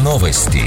Новости.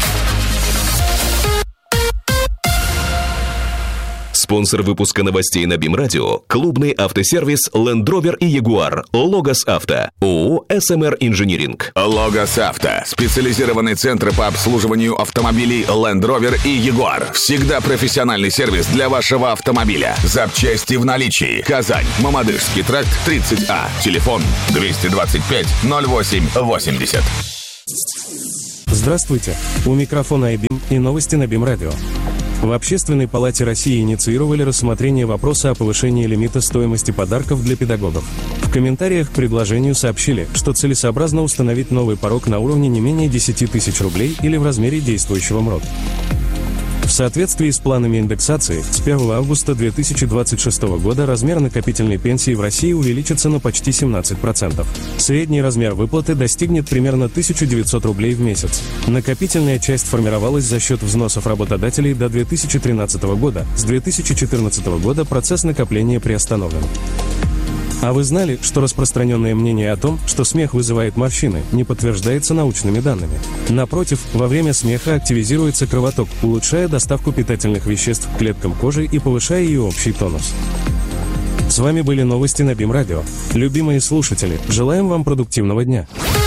Спонсор выпуска новостей на БИМ-радио – клубный автосервис Land Rover и Jaguar Logos Авто, ООО «СМР Инжиниринг». Logos Авто – специализированный центр по обслуживанию автомобилей Land Rover и Jaguar. Всегда профессиональный сервис для вашего автомобиля. Запчасти в наличии. Казань, Мамадышский тракт, 30А. Телефон 225 08 80. Здравствуйте. У микрофона iBIM и новости на БИМ-радио. В Общественной палате России инициировали рассмотрение вопроса о повышении лимита стоимости подарков для педагогов. В комментариях к предложению сообщили, что целесообразно установить новый порог на уровне не менее 10 тысяч рублей или в размере действующего МРОТ. В соответствии с планами индексации, с 1 августа 2026 года размер накопительной пенсии в России увеличится на почти 17%. Средний размер выплаты достигнет примерно 1900 рублей в месяц. Накопительная часть формировалась за счет взносов работодателей до 2013 года. С 2014 года процесс накопления приостановлен. А вы знали, что распространенное мнение о том, что смех вызывает морщины, не подтверждается научными данными? Напротив, во время смеха активизируется кровоток, улучшая доставку питательных веществ к клеткам кожи и повышая ее общий тонус. С вами были новости на БИМ-радио. Любимые слушатели, желаем вам продуктивного дня.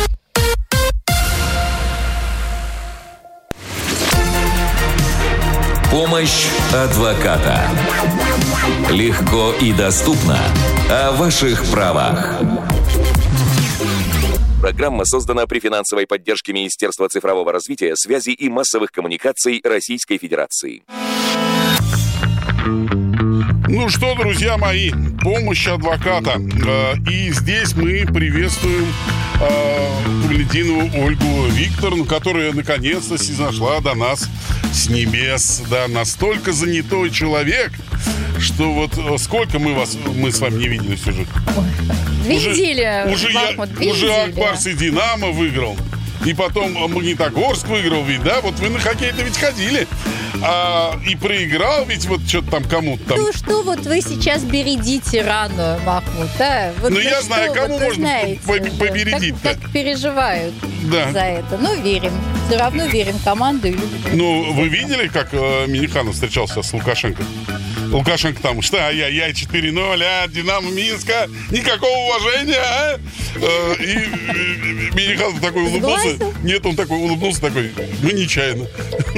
Помощь адвоката. Легко и доступно. О ваших правах. Программа создана при финансовой поддержке Министерства цифрового развития, связи и массовых коммуникаций Российской Федерации. Ну что, друзья мои, помощь адвоката. И здесь мы приветствуем Валентину Ольгу Викторовну, которая наконец-то снизошла до нас с небес. Да, настолько занятой человек, что вот сколько мы с вами не виделись уже. Две недели. Уже Акбарс и Динамо выиграл. И потом Магнитогорск выиграл, ведь, да? Вот вы на хоккей-то ведь ходили. И проиграл ведь вот что-то там кому-то там. Ну что вот вы сейчас бередите рану, Махмуд, да? Вот ну я знаю, кому вот можно побередить-то. Как переживают за это. Ну верим. Все равно верим в команду и любим. Ну вы видели, как Миниханов встречался с Лукашенко? Лукашенко там, что, ай-яй-яй, 4-0, Динамо Минска, никакого уважения, а? И Миниханов такой улыбнулся. Нет, он такой улыбнулся, такой, ну, нечаянно.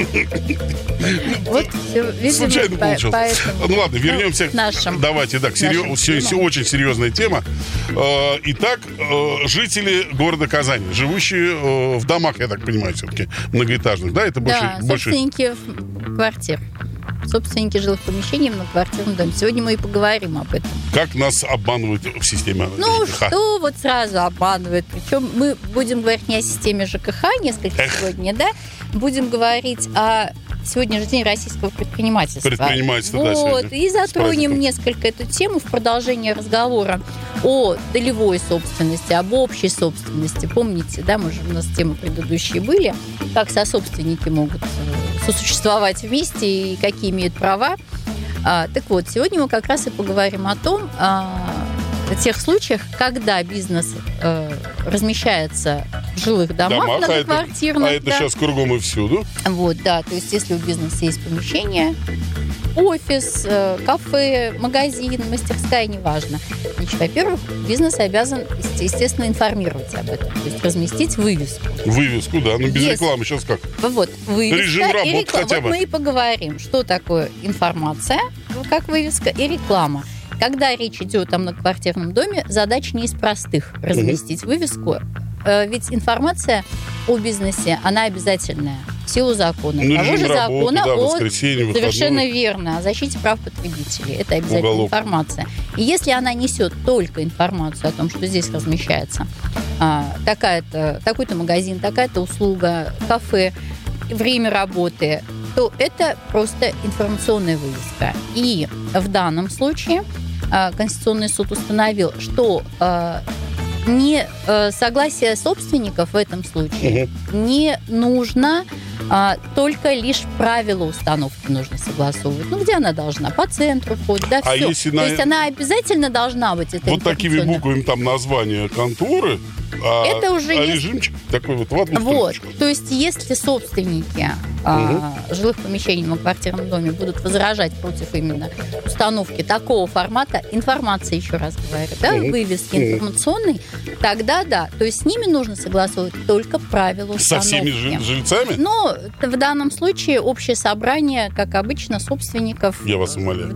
Вот, видимо, случайно получилось. Ну, ладно, вернемся. Давайте, да, очень серьезная тема. Итак, жители города Казани, живущие в домах, я так понимаю, все-таки, многоэтажных, да? Это больше... Да, собственники квартир. Собственники жилых помещений в многоквартирном доме. Сегодня мы и поговорим об этом. Как нас обманывают в системе ЖКХ? Что вот сразу обманывают? Причем мы будем говорить не о системе ЖКХ несколько сегодня, да? Будем говорить о... Сегодня же день российского предпринимательства. Вот, да, и затронем несколько эту тему в продолжение разговора о долевой собственности, об общей собственности. Помните, да, у нас темы предыдущие были, как сособственники могут сосуществовать вместе и какие имеют права. Так вот, сегодня мы как раз и поговорим о том, о тех случаях, когда бизнес размещается в жилых домах многоквартирных. А это сейчас кругом и всюду. Вот, да, то есть если у бизнеса есть помещение, офис, кафе, магазин, мастерская, неважно. Значит, во-первых, бизнес обязан, естественно, информировать об этом, то есть разместить вывеску. Вывеску, да, но без рекламы сейчас как? Вот, вывеска. Режим работы хотя бы. Вот мы и поговорим, что такое информация, как вывеска, и реклама. Когда речь идет о многоквартирном доме, задача не из простых разместить вывеску, ведь информация о бизнесе, она обязательная. В силу закона. Того же закона совершенно верно, о защите прав потребителей. Это обязательная информация. И если она несет только информацию о том, что здесь размещается такой-то магазин, такая-то услуга, кафе, время работы, то это просто информационная вывеска. И в данном случае Конституционный суд установил, что согласие собственников в этом случае не нужно, только лишь правила установки нужно согласовывать. Ну, где она должна? По центру входит, да, все. То есть она обязательно должна быть. Вот такими буквами там название конторы, Это уже есть... режимчик такой вот в одну Вот, строчку. то есть если собственники жилых помещений в многоквартирном доме будут возражать против именно установки такого формата информации, еще раз говорю, да, вывески информационной, тогда да, то есть с ними нужно согласовывать только правила установки. Со всеми жильцами? Но в данном случае общее собрание, как обычно, собственников... Я вас умоляю.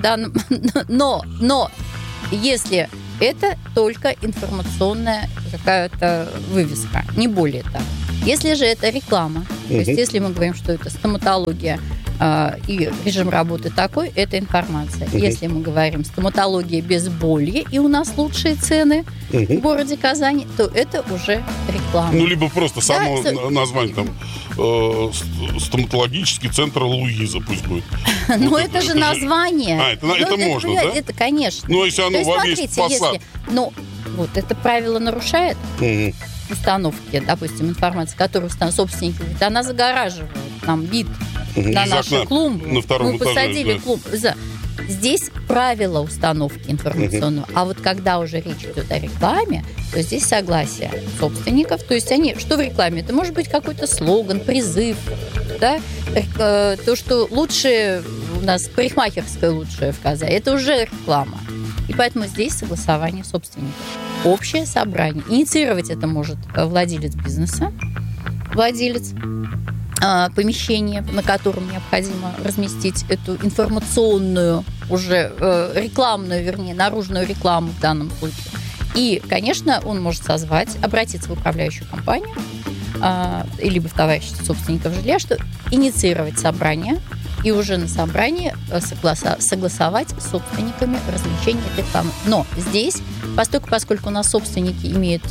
Но если это только информационная какая-то вывеска, не более того. Если же это реклама, то есть если мы говорим, что это стоматология и режим работы такой, это информация. Если мы говорим стоматология без боли, и у нас лучшие цены в городе Казани, то это уже реклама. Ну, либо просто само название там стоматологический центр Луиза пусть будет. Ну, это же название. Это можно, да? Это, конечно. Ну, если оно во весь фасад. Ну, вот это правило нарушает установки, допустим, информации, которую собственники говорят, она загораживает нам вид на нашу клумбу. На втором мы этаже, посадили клумбу. Здесь правила установки информационного. А вот когда уже речь идет о рекламе, то здесь согласие собственников. То есть они, что в рекламе? Это может быть какой-то слоган, призыв, да? То, что лучшее у нас парикмахерская лучшая в Казани, это уже реклама. И поэтому здесь согласование собственников. Общее собрание. Инициировать это может владелец бизнеса, владелец помещения, на котором необходимо разместить эту информационную, уже рекламную, вернее, наружную рекламу в данном случае. И, конечно, он может созвать, обратиться в управляющую компанию либо в товарищество собственников жилья, что инициировать собрание и уже на собрании согласовать с собственниками размещение этой рекламы. Но здесь, поскольку у нас собственники имеют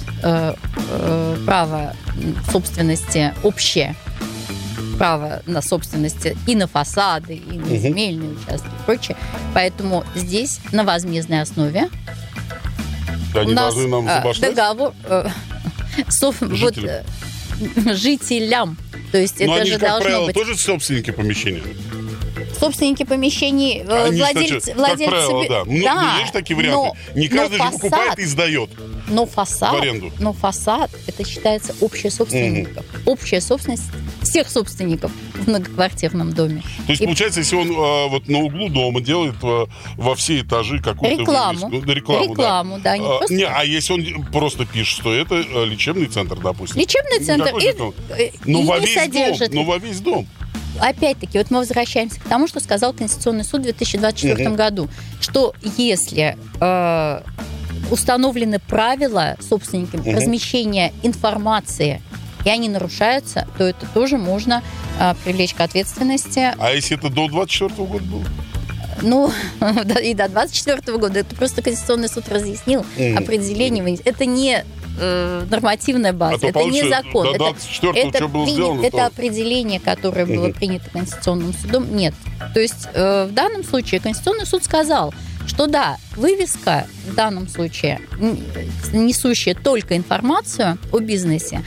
право собственности общее, право на собственности и на фасады, и на земельные участки и прочее. Поэтому здесь на возмездной основе они должны нам забашлять? Договор жителям. То есть но это они же как должно правило, быть... тоже собственники помещения? Собственники помещений, владельцы... Как правило, да. Ну, есть такие варианты. Не каждый же покупает и сдает. Но фасад, в аренду. Это считается общая собственников. Общая собственность всех собственников в многоквартирном доме. То есть, получается, если он вот на углу дома делает во все этажи какую-то рекламу, да. А если он просто пишет, что это лечебный центр, допустим. Лечебный центр во весь дом. Опять-таки, вот мы возвращаемся к тому, что сказал Конституционный суд в 2024 году, что если установлены правила собственникам размещения информации, и они нарушаются, то это тоже можно привлечь к ответственности. А если это до 2024 года было? Ну, и до 2024 года. Это просто Конституционный суд разъяснил определение. Это не нормативная база, это не закон. Это определение, которое было принято Конституционным судом, нет. То есть в данном случае Конституционный суд сказал, что да, вывеска в данном случае, несущая только информацию о бизнесе,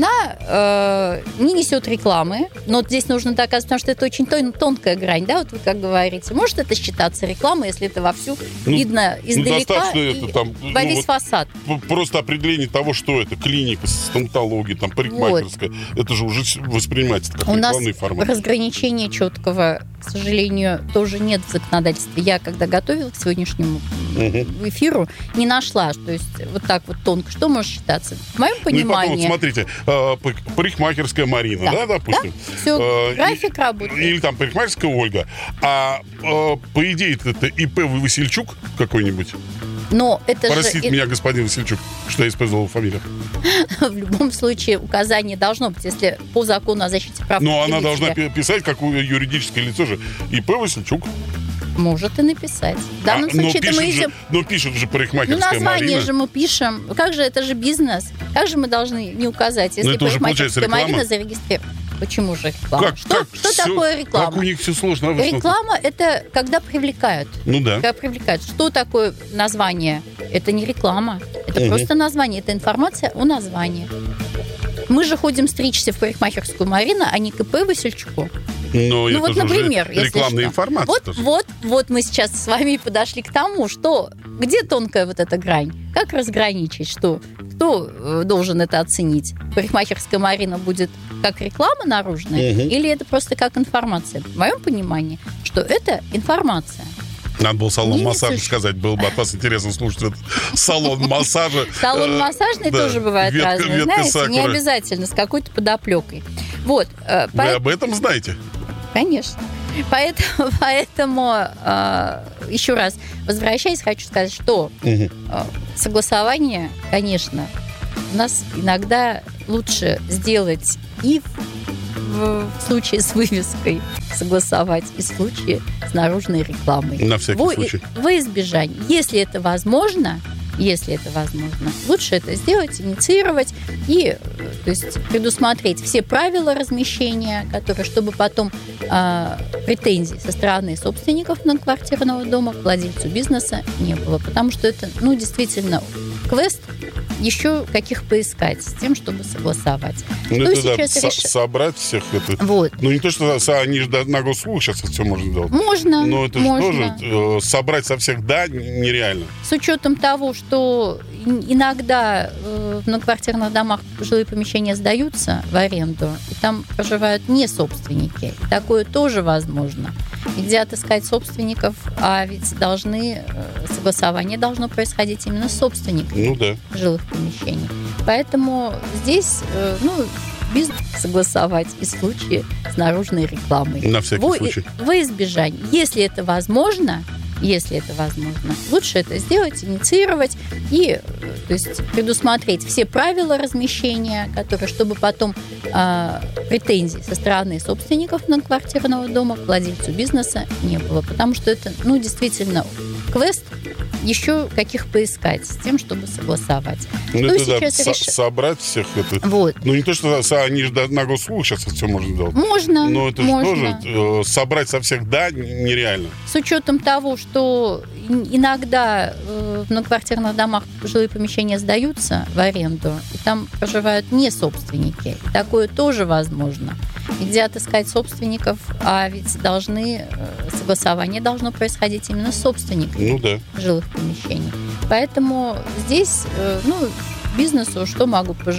она не несет рекламы, но здесь нужно доказывать, потому что это очень тонкая грань, да, вот вы как говорите. Может это считаться рекламой, если это вовсю видно издалека во весь фасад. Просто определение того, что это клиника, стоматология, там, парикмахерская, это же уже воспринимается как рекламный формат. У нас разграничения четкого, к сожалению, тоже нет в законодательстве. Я, когда готовила к сегодняшнему эфиру, не нашла, то есть вот так вот тонко, что может считаться. В моем понимании... Ну и потом, смотрите, парикмахерская Марина, да, допустим? Да, все, график работы. Или там парикмахерская Ольга. А по идее это ИП Васильчук какой-нибудь? Но это простит меня господин Васильчук, что я использовал фамилию. В любом случае указание должно быть, если по закону о защите прав потребителя. Но она должна писать, какое юридическое лицо же. ИП Васильчук. Может и написать. В данном случае мы идем... Но пишет же парикмахерская Марина. Название же мы пишем. Как же, это же бизнес. Как же мы должны не указать, если парикмахерская Марина зарегистрирована? Почему же реклама? Что такое реклама? Как у них все сложно. Реклама – это когда привлекают. Ну да. Когда привлекают. Что такое название? Это не реклама. Это просто название. Это информация о названии. Мы же ходим стричься в парикмахерскую Марина, а не к ИП Васильчуку. Ну вот, например, рекламная информация. Вот мы сейчас с вами подошли к тому, что где тонкая вот эта грань? Как разграничить, что кто должен это оценить? Парикмахерская Марина будет как реклама наружная, или это просто как информация? В моем понимании, что это информация. Надо было салон массажа сказать, было бы от вас интересно слушать этот салон массажа. Салон массажный тоже бывает разный, знаете, не обязательно с какой-то подоплекой. Вот. Вы об этом знаете? Конечно. Поэтому еще раз возвращаясь, хочу сказать, что согласование, конечно, у нас иногда лучше сделать и в случае с вывеской согласовать, и в случае с наружной рекламой. На всякий случай. Во избежание. Если это возможно, лучше это сделать, инициировать и, то есть, предусмотреть все правила размещения, которые, чтобы потом претензий со стороны собственников многоквартирного дома к владельцу бизнеса не было. Потому что это, действительно, квест еще каких поискать с тем, чтобы согласовать. Собрать всех это. Вот. Не то, что они же на госуслугу сейчас это все можно делать. Можно. Но это же тоже собрать со всех, нереально. С учетом того, что иногда в многоквартирных домах жилые помещения сдаются в аренду, и там проживают не собственники. Такое тоже возможно. И где отыскать собственников, а ведь согласование должно происходить именно с собственниками жилых помещений. Поэтому здесь, бизнес согласовать и в случае с наружной рекламой. На всякий случай. Во избежание. Если это возможно, лучше это сделать, инициировать и, то есть, предусмотреть все правила размещения, которые, чтобы потом претензий со стороны собственников многоквартирного дома к владельцу бизнеса не было. Потому что это, действительно, квест еще каких поискать с тем, чтобы согласовать. Собрать всех это. Вот. Не то, что они же на госуслугу сейчас это все можно делать. Можно. Но это же тоже собрать со всех, нереально. С учетом того, что иногда в многоквартирных домах жилые помещения сдаются в аренду, и там проживают не собственники. Такое тоже возможно. И где отыскать собственников, а ведь согласование должно происходить именно с собственниками жилых помещений. Поэтому здесь, бизнесу что могу пожелать?